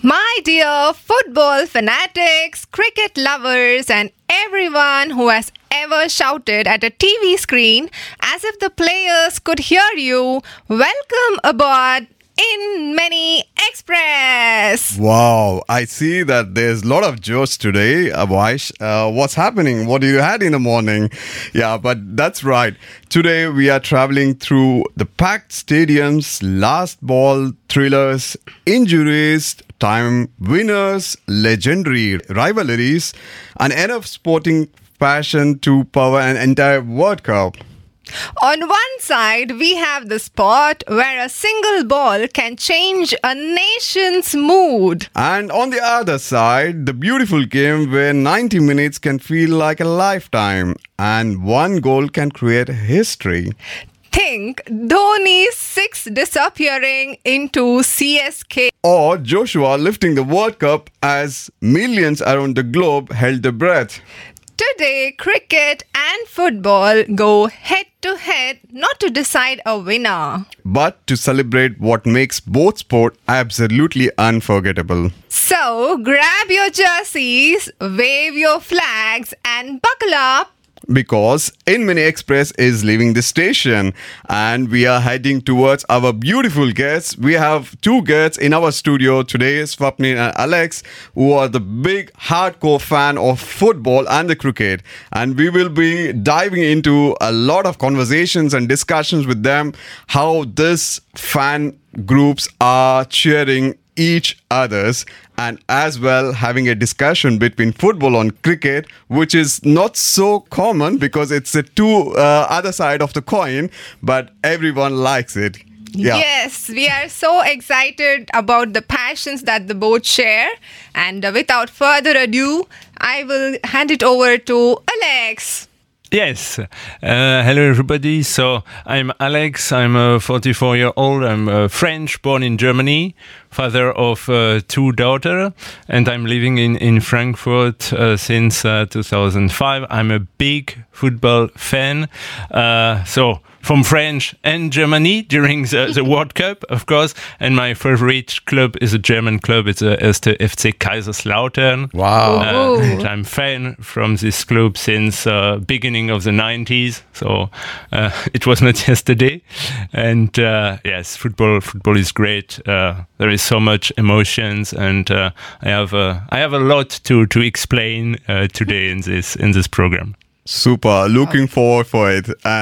My dear football fanatics, cricket lovers, and everyone who has ever shouted at a TV screen as if the players could hear you, welcome aboard in Many Express. Wow, I see that there's a lot of jokes today, Abhish. What's happening? What you had in the morning? Yeah, but that's right. Today we are traveling through the packed stadiums, last ball thrillers, injuries, time winners, legendary rivalries, and enough sporting passion to power an entire World Cup. On one side, we have the spot where a single ball can change a nation's mood. And on the other side, the beautiful game where 90 minutes can feel like a lifetime and one goal can create history. Think Dhoni's six disappearing into CSK. Or Joshua lifting the World Cup as millions around the globe held their breath. Today, cricket and football go head to head not to decide a winner, but to celebrate what makes both sport absolutely unforgettable. So, grab your jerseys, wave your flags, and buckle up. Because In Many Express is leaving the station and we are heading towards our beautiful guests. We have two guests in our studio today, Swapnil and Alex, who are the big hardcore fan of football and the cricket. And we will be diving into a lot of conversations and discussions with them, how this fan groups are cheering each others, and as well having a discussion between football and cricket, which is not so common because it's the two other side of the coin, but everyone likes it. Yeah. Yes, we are so excited about the passions that the both share. And without further ado, I will hand it over to Alex. Yes. Hello, everybody. So I'm Alex. I'm 44-year-old. I'm French, born in Germany, father of two daughters, and I'm living in Frankfurt since 2005. I'm a big football fan. So from France and Germany during the World Cup, of course. And my favorite club is a German club. It's the FC Kaiserslautern. Wow. And I'm fan from this club since beginning of the 90s. So it was not yesterday. And yes, football is great. There is so much emotions, and I have a lot to explain today in this program. Super. Looking forward for it.